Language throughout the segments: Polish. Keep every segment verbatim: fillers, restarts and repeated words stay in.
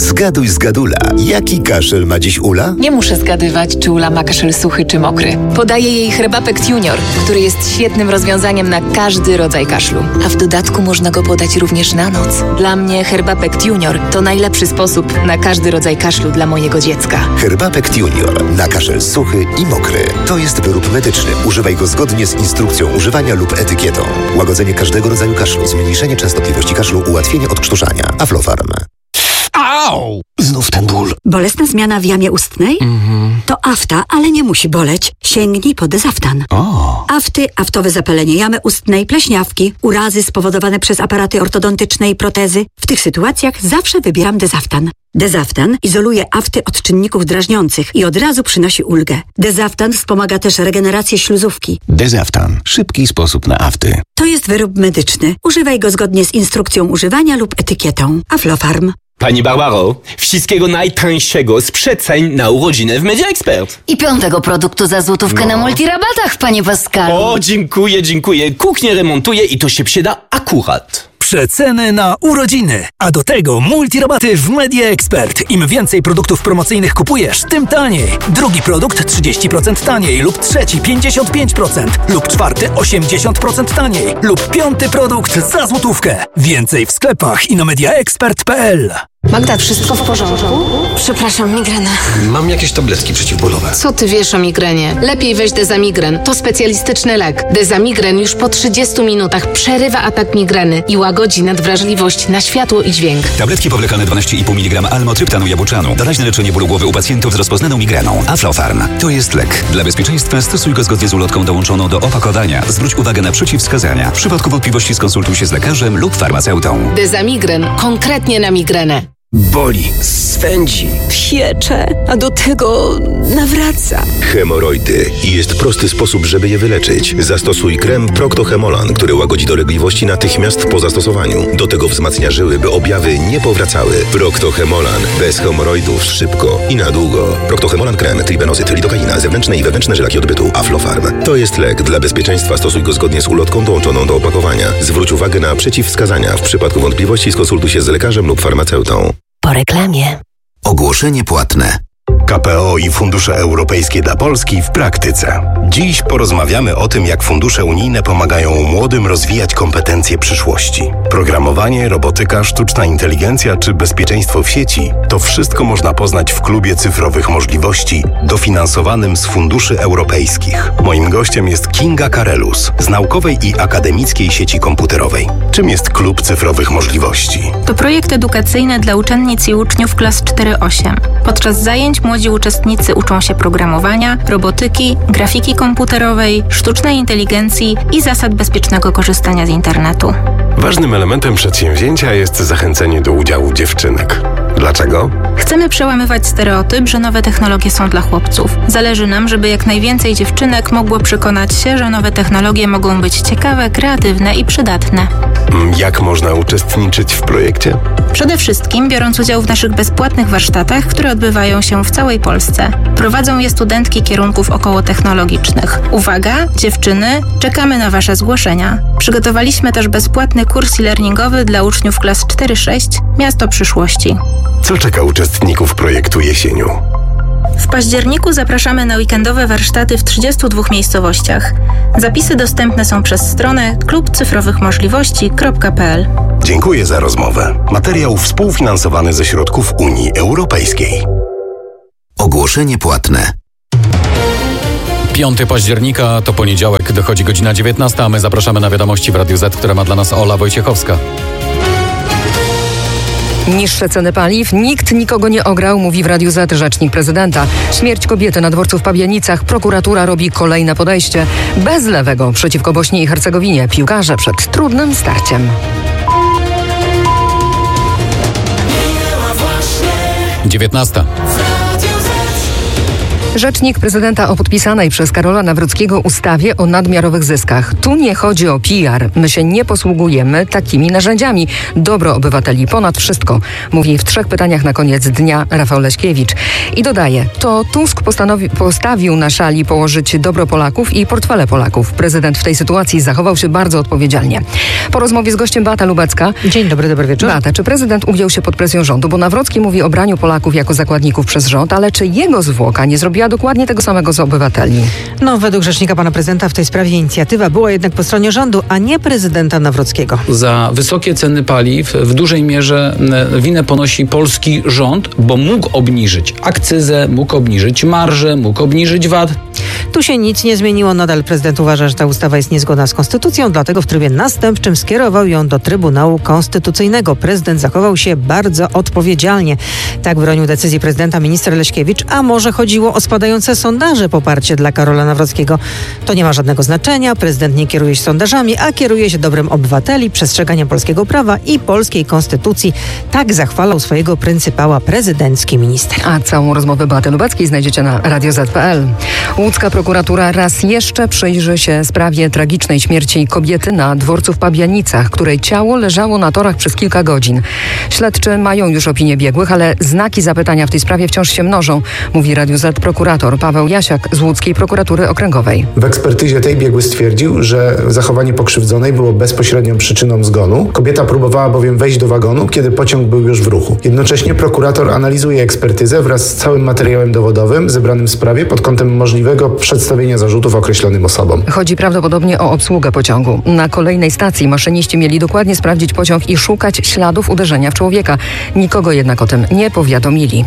Zgaduj, zgadula. Jaki kaszel ma dziś Ula? Nie muszę zgadywać, czy Ula ma kaszel suchy czy mokry. Podaję jej Herbapekt Junior, który jest świetnym rozwiązaniem na każdy rodzaj kaszlu. A w dodatku można go podać również na noc. Dla mnie Herbapekt Junior to najlepszy sposób na każdy rodzaj kaszlu dla mojego dziecka. Herbapekt Junior na kaszel suchy i mokry. To jest wyrób medyczny. Używaj go zgodnie z instrukcją używania lub etykietą. Łagodzenie każdego rodzaju kaszlu, zmniejszenie częstotliwości kaszlu, ułatwienie odkrztuszania. Aflofarm. Au! Znów ten ból. Bolesna zmiana w jamie ustnej? Mhm. To afta, ale nie musi boleć. Sięgnij po Dezaftan. O. Afty, aftowe zapalenie jamy ustnej, pleśniawki, urazy spowodowane przez aparaty ortodontyczne i protezy. W tych sytuacjach zawsze wybieram Dezaftan. Dezaftan izoluje afty od czynników drażniących i od razu przynosi ulgę. Dezaftan wspomaga też regenerację śluzówki. Dezaftan. Szybki sposób na afty. To jest wyrób medyczny. Używaj go zgodnie z instrukcją używania lub etykietą. Aflofarm. Pani Barbaro, wszystkiego najtańszego z przeceń na urodziny w Media Expert. I piątego produktu za złotówkę No. na multirabatach, panie Pascalu. O, dziękuję, dziękuję. Kuchnię remontuję i to się przyda akurat. Przeceny na urodziny, a do tego multirabaty w Media Expert. Im więcej produktów promocyjnych kupujesz, tym taniej. Drugi produkt trzydzieści procent taniej lub trzeci pięćdziesiąt pięć procent lub czwarty osiemdziesiąt procent taniej lub piąty produkt za złotówkę. Więcej w sklepach i na mediaexpert kropka p l. Magda, wszystko w porządku? Przepraszam, migrena. Mam jakieś tabletki przeciwbólowe. Co ty wiesz o migrenie? Lepiej weź Dezamigren. To specjalistyczny lek. Dezamigren już po trzydziestu minutach przerywa atak migreny i łagodzi nadwrażliwość na światło i dźwięk. Tabletki powlekane dwanaście i pół miligrama almotryptanu jabłczanu. Doraźne leczenie bólu głowy u pacjentów z rozpoznaną migreną. Aflofarm. To jest lek. Dla bezpieczeństwa stosuj go zgodnie z ulotką dołączoną do opakowania. Zwróć uwagę na przeciwwskazania. W przypadku wątpliwości skonsultuj się z lekarzem lub farmaceutą. Dezamigren. Konkretnie na migrenę. Boli, swędzi, piecze, a do tego nawraca. Hemoroidy. I jest prosty sposób, żeby je wyleczyć. Zastosuj krem Procto-Hemolan, który łagodzi dolegliwości natychmiast po zastosowaniu. Do tego wzmacnia żyły, by objawy nie powracały. Procto-Hemolan. Bez hemoroidów szybko i na długo. Procto-Hemolan krem, tribenozyt, lidokaina, zewnętrzne i wewnętrzne żylaki odbytu. Aflofarm. To jest lek. Dla bezpieczeństwa stosuj go zgodnie z ulotką dołączoną do opakowania. Zwróć uwagę na przeciwwskazania. W przypadku wątpliwości skonsultuj się z lekarzem lub farmaceutą. Po reklamie. Ogłoszenie płatne. K P O i fundusze europejskie dla Polski w praktyce. Dziś porozmawiamy o tym, jak fundusze unijne pomagają młodym rozwijać kompetencje przyszłości. Programowanie, robotyka, sztuczna inteligencja czy bezpieczeństwo w sieci to wszystko można poznać w Klubie Cyfrowych Możliwości dofinansowanym z funduszy europejskich. Moim gościem jest Kinga Karelus z Naukowej i Akademickiej Sieci Komputerowej. Czym jest Klub Cyfrowych Możliwości? To projekt edukacyjny dla uczennic i uczniów klas cztery osiem. Podczas zajęć młodzi uczestnicy uczą się programowania, robotyki, grafiki komputerowej, sztucznej inteligencji i zasad bezpiecznego korzystania z internetu. Ważnym elementem przedsięwzięcia jest zachęcenie do udziału dziewczynek. Dlaczego? Chcemy przełamywać stereotyp, że nowe technologie są dla chłopców. Zależy nam, żeby jak najwięcej dziewczynek mogło przekonać się, że nowe technologie mogą być ciekawe, kreatywne i przydatne. Jak można uczestniczyć w projekcie? Przede wszystkim biorąc udział w naszych bezpłatnych warsztatach, które odbywają się w całej Polsce. Prowadzą je studentki kierunków okołotechnologicznych. Uwaga, dziewczyny, czekamy na Wasze zgłoszenia. Przygotowaliśmy też bezpłatny kurs e-learningowy dla uczniów klas cztery sześć Miasto Przyszłości. Co czeka uczestników projektu jesieniu? W październiku zapraszamy na weekendowe warsztaty w trzydziestu dwóch miejscowościach. Zapisy dostępne są przez stronę klub cyfrowych możliwości kropka p l. Dziękuję za rozmowę. Materiał współfinansowany ze środków Unii Europejskiej. Ogłoszenie płatne. piątego października to poniedziałek, dochodzi godzina dziewiętnasta, a my zapraszamy na wiadomości w Radiu Z, które ma dla nas Ola Wojciechowska. Niższe ceny paliw, nikt nikogo nie ograł, mówi w Radiu Z rzecznik prezydenta. Śmierć kobiety na dworcu w Pabianicach. Prokuratura robi kolejne podejście. Bez lewego przeciwko Bośni i Hercegowinie. Piłkarze przed trudnym starciem. dziewiętnasta. Rzecznik prezydenta o podpisanej przez Karola Nawrockiego ustawie o nadmiarowych zyskach. Tu nie chodzi o P R. My się nie posługujemy takimi narzędziami. Dobro obywateli ponad wszystko, mówi w trzech pytaniach na koniec dnia Rafał Leśkiewicz. I dodaje, to Tusk postanowi, postawił na szali położyć dobro Polaków i portfele Polaków. Prezydent w tej sytuacji zachował się bardzo odpowiedzialnie. Po rozmowie z gościem Beata Lubecka. Dzień dobry, dobry wieczór. Beata, czy prezydent ugiął się pod presją rządu? Bo Nawrocki mówi o braniu Polaków jako zakładników przez rząd, ale czy jego zwłoka nie zrobiła dokładnie tego samego z obywateli? No, według rzecznika pana prezydenta w tej sprawie inicjatywa była jednak po stronie rządu, a nie prezydenta Nawrockiego. Za wysokie ceny paliw w dużej mierze winę ponosi polski rząd, bo mógł obniżyć akcyzę, mógł obniżyć marżę, mógł obniżyć V A T. Tu się nic nie zmieniło. Nadal prezydent uważa, że ta ustawa jest niezgodna z konstytucją, dlatego w trybie następczym skierował ją do Trybunału Konstytucyjnego. Prezydent zachował się bardzo odpowiedzialnie. Tak bronił decyzji prezydenta minister Leśkiewicz, a może chodziło o spadające sondaże poparcie dla Karola Nawrockiego. To nie ma żadnego znaczenia. Prezydent nie kieruje się sondażami, a kieruje się dobrem obywateli, przestrzeganiem polskiego prawa i polskiej konstytucji. Tak zachwalał swojego pryncypała prezydencki minister. A całą rozmowę Beaty Lubeckiej znajdziecie na radio zet kropka pe el. Łódzka prokuratura raz jeszcze przyjrzy się sprawie tragicznej śmierci kobiety na dworcu w Pabianicach, której ciało leżało na torach przez kilka godzin. Śledczy mają już opinię biegłych, ale znaki zapytania w tej sprawie wciąż się mnożą, mówi Radiu Z prokurator Paweł Jasiak z Łódzkiej Prokuratury Okręgowej. W ekspertyzie tej biegły stwierdził, że zachowanie pokrzywdzonej było bezpośrednią przyczyną zgonu. Kobieta próbowała bowiem wejść do wagonu, kiedy pociąg był już w ruchu. Jednocześnie prokurator analizuje ekspertyzę wraz z całym materiałem dowodowym zebranym w sprawie pod kątem możliwego przedstawienia zarzutów określonym osobom. Chodzi prawdopodobnie o obsługę pociągu. Na kolejnej stacji maszyniści mieli dokładnie sprawdzić pociąg i szukać śladów uderzenia w człowieka. Nikogo jednak o tym nie powiadomili.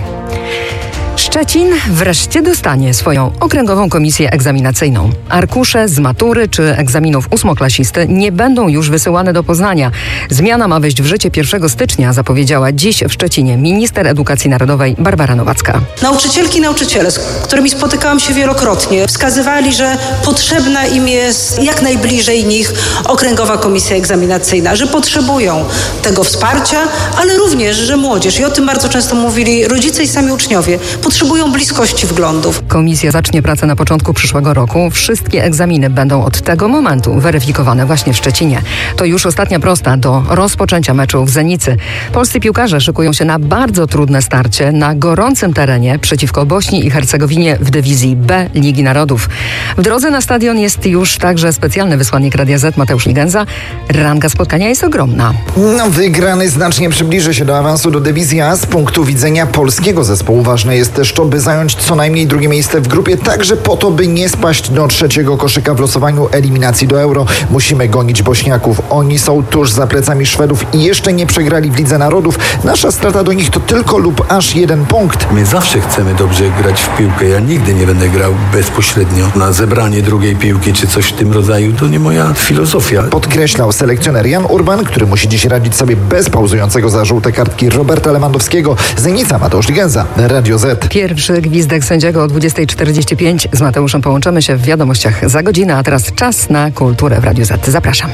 Szczecin wreszcie dostanie swoją okręgową komisję egzaminacyjną. Arkusze z matury czy egzaminów ósmoklasisty nie będą już wysyłane do Poznania. Zmiana ma wejść w życie pierwszego stycznia, zapowiedziała dziś w Szczecinie minister edukacji narodowej Barbara Nowacka. Nauczycielki i nauczyciele, z którymi spotykałam się wielokrotnie, wskazywali, że potrzebna im jest jak najbliżej nich okręgowa komisja egzaminacyjna, że potrzebują tego wsparcia, ale również, że młodzież, i o tym bardzo często mówili rodzice i sami uczniowie, potrzebują bliskości wglądów. Komisja zacznie pracę na początku przyszłego roku. Wszystkie egzaminy będą od tego momentu weryfikowane właśnie w Szczecinie. To już ostatnia prosta do rozpoczęcia meczu w Zenicy. Polscy piłkarze szykują się na bardzo trudne starcie na gorącym terenie przeciwko Bośni i Hercegowinie w dywizji B Ligi Narodów. W drodze na stadion jest już także specjalny wysłannik Radia Z Mateusz Ligenza. Ranga spotkania jest ogromna. No, wygrany znacznie przybliży się do awansu do dywizji A. Z punktu widzenia polskiego zespołu ważne jest też to, by zająć co najmniej drugie miejsce w grupie, także po to, by nie spaść do trzeciego koszyka w losowaniu eliminacji do Euro. Musimy gonić Bośniaków. Oni są tuż za plecami Szwedów i jeszcze nie przegrali w Lidze Narodów. Nasza strata do nich to tylko lub aż jeden punkt. My zawsze chcemy dobrze grać w piłkę. Ja nigdy nie będę grał bezpośrednio na zebranie drugiej piłki czy coś w tym rodzaju. To nie moja filozofia. Podkreślał selekcjoner Jan Urban, który musi dziś radzić sobie bez pauzującego za żółte kartki Roberta Lewandowskiego. Zenica, Mateusz Ligenza, Radio Z. Pierwszy gwizdek sędziego o dwudziestej czterdzieści pięć. Z Mateuszem połączymy się w wiadomościach za godzinę, a teraz czas na kulturę w Radiu Z. Zapraszam.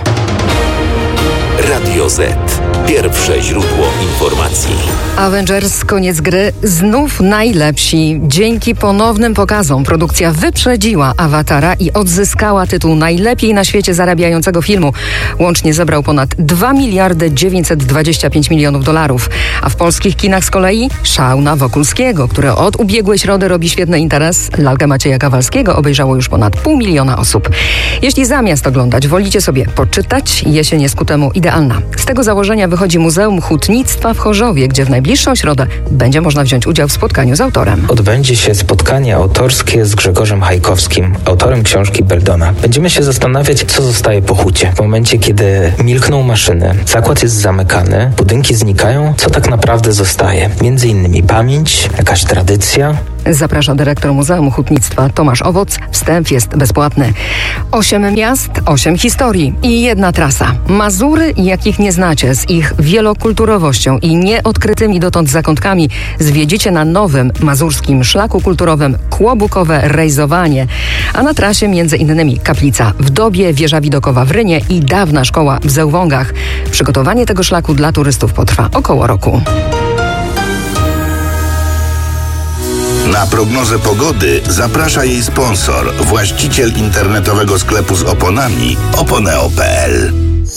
Radio Z. Pierwsze źródło informacji. Avengers, koniec gry. Znów najlepsi. Dzięki ponownym pokazom produkcja wyprzedziła Awatara i odzyskała tytuł najlepiej na świecie zarabiającego filmu. Łącznie zebrał ponad dwa miliardy dziewięćset dwadzieścia pięć milionów dolarów. A w polskich kinach z kolei szał na Wokulskiego, który od ubiegłej środy robi świetny interes. Lalkę Macieja Kawalskiego obejrzało już ponad pół miliona osób. Jeśli zamiast oglądać wolicie sobie poczytać, jesień jest ku temu idealna. Z tego założenia wychodzi Muzeum Hutnictwa w Chorzowie, gdzie w najbliższą środę będzie można wziąć udział w spotkaniu z autorem. Odbędzie się spotkanie autorskie z Grzegorzem Hajkowskim, autorem książki Beldona. Będziemy się zastanawiać, co zostaje po hucie. W momencie, kiedy milkną maszyny, zakład jest zamykany, budynki znikają, co tak naprawdę zostaje? Między innymi pamięć, jakaś tradycja. Zaprasza dyrektor Muzeum Hutnictwa Tomasz Owoc. Wstęp jest bezpłatny. Osiem miast, osiem historii i jedna trasa. Mazury, jakich nie znacie, z ich wielokulturowością i nieodkrytymi dotąd zakątkami zwiedzicie na nowym mazurskim szlaku kulturowym Kłobukowe Rejzowanie. A na trasie między innymi kaplica w Dobie, wieża widokowa w Rynie i dawna szkoła w Zełwągach. Przygotowanie tego szlaku dla turystów potrwa około roku. Na Na prognozę pogody zaprasza jej sponsor, właściciel internetowego sklepu z oponami oponeo kropka pe el.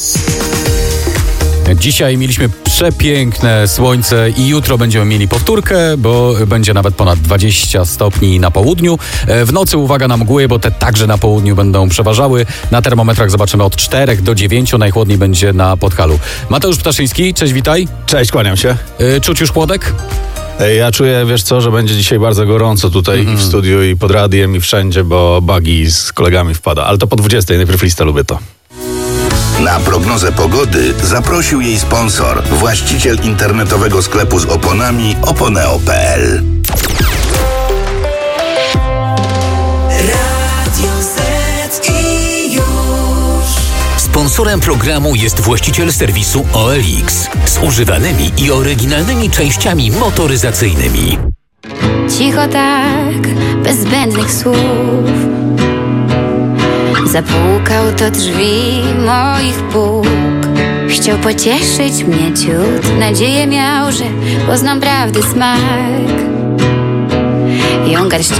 Dzisiaj mieliśmy przepiękne słońce i jutro będziemy mieli powtórkę, bo będzie nawet ponad dwadzieścia stopni na południu. W nocy uwaga na mgły, bo te także na południu będą przeważały. Na termometrach zobaczymy od czterech do dziewięciu. Najchłodniej będzie na Podhalu. Mateusz Ptaszyński, cześć, witaj. Cześć, kłaniam się. Czuć już chłodek? Ja czuję, wiesz co, że będzie dzisiaj bardzo gorąco tutaj mm. i w studiu, i pod radiem, i wszędzie, bo Bagi z kolegami wpada. Ale to po dwudziestej, najpierw lista, lubię to. Na prognozę pogody zaprosił jej sponsor, właściciel internetowego sklepu z oponami oponeo kropka pe el. Sponsorem programu jest właściciel serwisu O L X z używanymi i oryginalnymi częściami motoryzacyjnymi. Cicho tak, bez zbędnych słów, zapukał do drzwi moich puk. Chciał pocieszyć mnie ciut, nadzieję miał, że poznam prawdy smak. Ją garściami